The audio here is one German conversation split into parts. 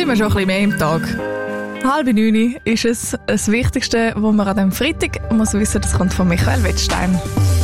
immer schon ein bisschen mehr im Tag. 8:30 ist es. Das Wichtigste, was man an diesem Freitag muss wissen, das kommt von Michael Wettstein.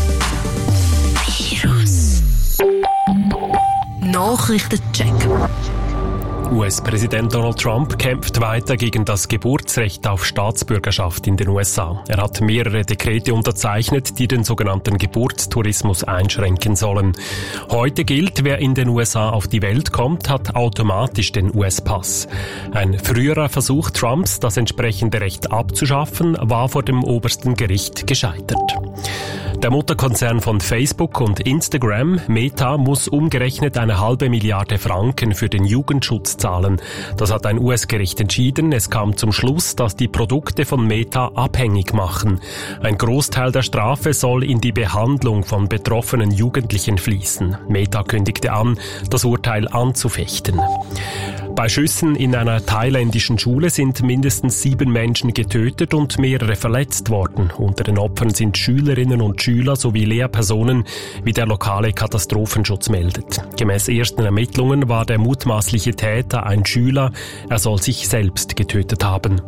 Nachrichtencheck. US-Präsident Donald Trump kämpft weiter gegen das Geburtsrecht auf Staatsbürgerschaft in den USA. Er hat mehrere Dekrete unterzeichnet, die den sogenannten Geburtstourismus einschränken sollen. Heute gilt, wer in den USA auf die Welt kommt, hat automatisch den US-Pass. Ein früherer Versuch Trumps, das entsprechende Recht abzuschaffen, war vor dem obersten Gericht gescheitert. Der Mutterkonzern von Facebook und Instagram, Meta, muss umgerechnet 1,5 Milliarden Franken für den Jugendschutz zahlen. Das hat ein US-Gericht entschieden. Es kam zum Schluss, dass die Produkte von Meta abhängig machen. Ein Großteil der Strafe soll in die Behandlung von betroffenen Jugendlichen fließen. Meta kündigte an, das Urteil anzufechten. Bei Schüssen in einer thailändischen Schule sind mindestens 7 Menschen getötet und mehrere verletzt worden. Unter den Opfern sind Schülerinnen und Schüler sowie Lehrpersonen, wie der lokale Katastrophenschutz meldet. Gemäß ersten Ermittlungen war der mutmaßliche Täter ein Schüler. Er soll sich selbst getötet haben.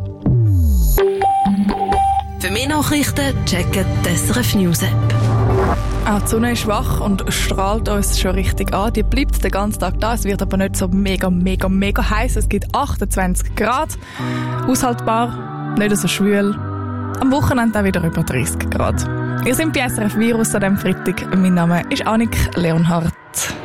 Für mehr Nachrichten checken die SRF News App. Auch die Sonne ist wach und strahlt uns schon richtig an. Die bleibt den ganzen Tag da. Es wird aber nicht so mega heiß. Es gibt 28 Grad. Aushaltbar, nicht so schwül. Am Wochenende auch wieder über 30 Grad. Ihr seid bei SRF Virus an diesem Freitag. Mein Name ist Annik Leonhardt.